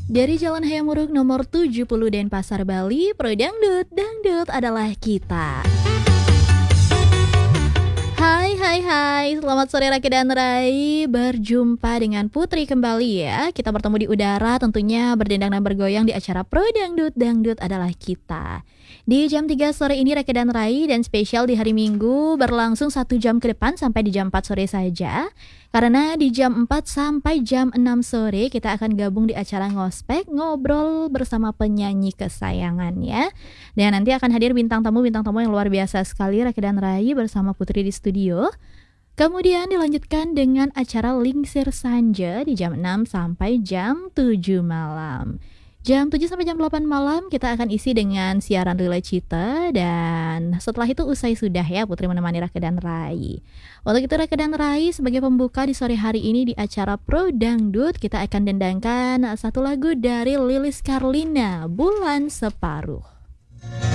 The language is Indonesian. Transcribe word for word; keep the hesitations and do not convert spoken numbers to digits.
Dari Jalan Hayamuruk nomor tujuh puluh Denpasar, Bali, Pro Dangdut, Dangdut adalah kita. Hai hai hai, selamat sore Raki dan Rai. Berjumpa dengan Putri kembali ya. Kita bertemu di udara tentunya berdendang dan bergoyang di acara Pro Dangdut, Dangdut adalah kita. Di jam tiga sore ini Raki dan Rai, dan spesial di hari Minggu berlangsung satu jam ke depan sampai di jam empat sore saja. Karena di jam empat sampai jam enam sore kita akan gabung di acara Ngospek, ngobrol bersama penyanyi kesayangan ya. Dan nanti akan hadir bintang tamu-bintang tamu yang luar biasa sekali Raki dan Rai bersama Putri di studio. Kemudian dilanjutkan dengan acara Lingsir Sanja di jam enam sampai jam tujuh malam. Jam tujuh sampai jam delapan malam kita akan isi dengan siaran Relay Cita. Dan setelah itu usai sudah ya Putri menemani Raki dan Rai. Untuk itu Raki dan Rai sebagai pembuka di sore hari ini di acara Pro Dangdut, kita akan dendangkan satu lagu dari Lilis Karlina, Bulan Separuh.